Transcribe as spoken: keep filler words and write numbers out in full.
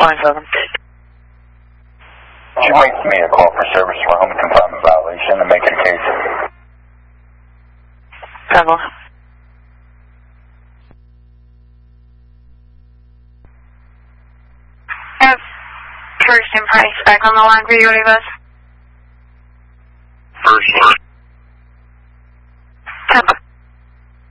Line seven. Could you make me a call for service for home confinement violation and make it a case? Pebble. Have First and Price back on the line for you, Rivas. First. Pebble.